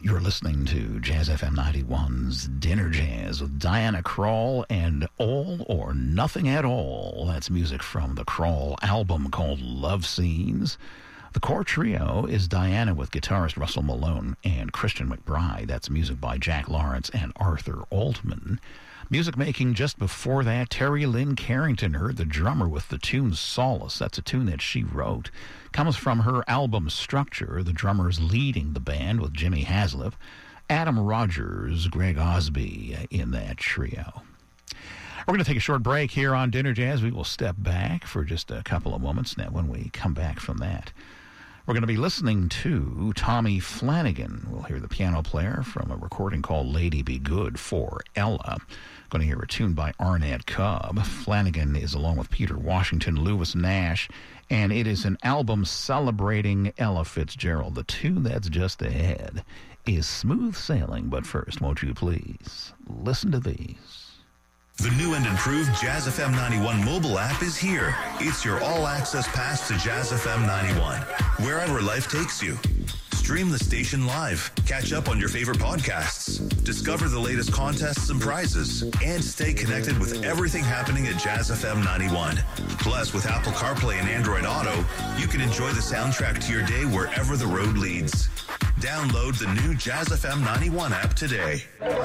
You're listening to Jazz FM 91's Dinner Jazz with Diana Krall and All or Nothing at All. That's music from the Krall album called Love Scenes. The core trio is Diana with guitarist Russell Malone and Christian McBride. That's music by Jack Lawrence and Arthur Altman. Music making just before that, Terry Lynn Carrington heard the drummer with the tune Solace. That's a tune that she wrote. Comes from her album Structure. The drummer's leading the band with Jimmy Haslip, Adam Rogers, Greg Osby in that trio. We're going to take a short break here on Dinner Jazz. We will step back for just a couple of moments. Now, when we come back from that, we're going to be listening to Tommy Flanagan. We'll hear the piano player from a recording called Lady Be Good for Ella. Going to hear a tune by Arnett Cobb. Flanagan is along with Peter Washington, Lewis Nash, and it is an album celebrating Ella Fitzgerald. The tune that's just ahead is Smooth Sailing, but first, won't you please listen to these. The new and improved Jazz FM 91 mobile app is here. It's your all-access pass to Jazz FM 91, wherever life takes you. Stream the station live, catch up on your favorite podcasts, discover the latest contests and prizes, and stay connected with everything happening at Jazz FM 91. Plus, with Apple CarPlay and Android Auto, you can enjoy the soundtrack to your day wherever the road leads. Download the new Jazz FM 91 app today.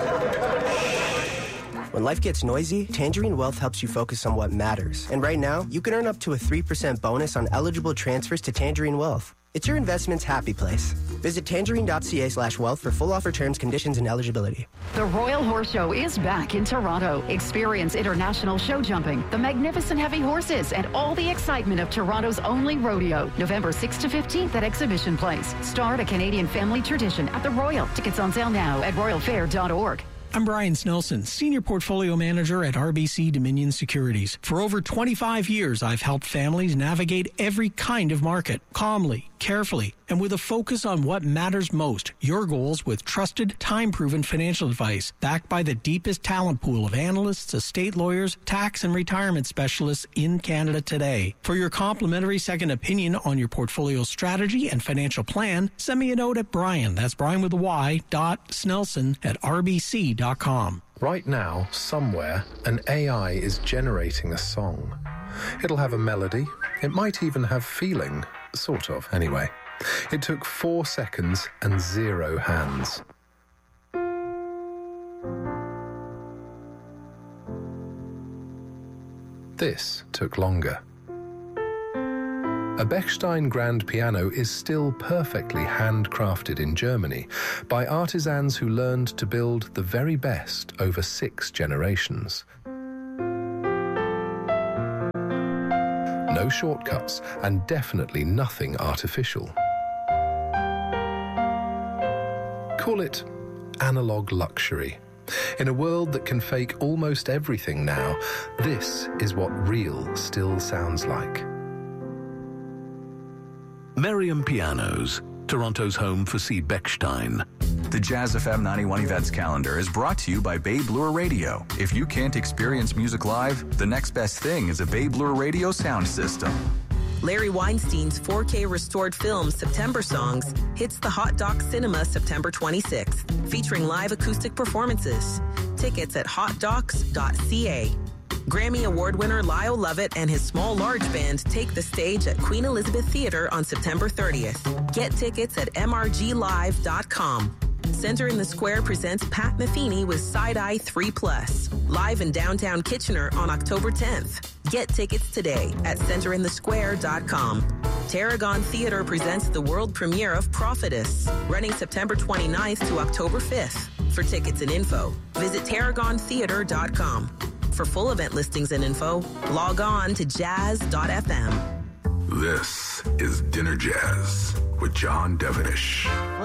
When life gets noisy, Tangerine Wealth helps you focus on what matters. And right now, you can earn up to a 3% bonus on eligible transfers to Tangerine Wealth. It's your investment's happy place. Visit tangerine.ca/wealth for full offer terms, conditions, and eligibility. The Royal Horse Show is back in Toronto. Experience international show jumping, the magnificent heavy horses, and all the excitement of Toronto's only rodeo. November 6th to 15th at Exhibition Place. Start a Canadian family tradition at the Royal. Tickets on sale now at royalfair.org. I'm Brian Snelson, Senior Portfolio Manager at RBC Dominion Securities. For over 25 years, I've helped families navigate every kind of market, calmly, carefully, and with a focus on what matters most, your goals with trusted, time-proven financial advice, backed by the deepest talent pool of analysts, estate lawyers, tax and retirement specialists in Canada today. For your complimentary second opinion on your portfolio strategy and financial plan, send me a note at Brian, that's Brian with a Y, .snelson@rbc.com. Right now, somewhere, an AI is generating a song. It'll have a melody. It might even have feeling. Sort of, anyway. It took 4 seconds and 0 hands. This took longer. A Bechstein grand piano is still perfectly handcrafted in Germany by artisans who learned to build the very best over 6 generations. No shortcuts, and definitely nothing artificial. Call it analog luxury. In a world that can fake almost everything now, this is what real still sounds like. Merriam Pianos, Toronto's home for C. Bechstein. The Jazz FM 91 events calendar is brought to you by Babe Lure Radio. If you can't experience music live, the next best thing is a Babe Lure Radio sound system. Larry Weinstein's 4K restored film September Songs hits the Hot Doc Cinema September 26th, featuring live acoustic performances. Tickets at hotdocs.ca. Grammy Award winner Lyle Lovett and his Small Large Band take the stage at Queen Elizabeth Theatre on September 30th. Get tickets at mrglive.com. Center in the Square presents Pat Metheny with Side-Eye 3+, live in downtown Kitchener on October 10th. Get tickets today at centerinthesquare.com. Tarragon Theatre presents the world premiere of Prophetess, running September 29th to October 5th. For tickets and info, visit tarragontheatre.com. For full event listings and info, log on to jazz.fm. This is Dinner Jazz with John Devenish.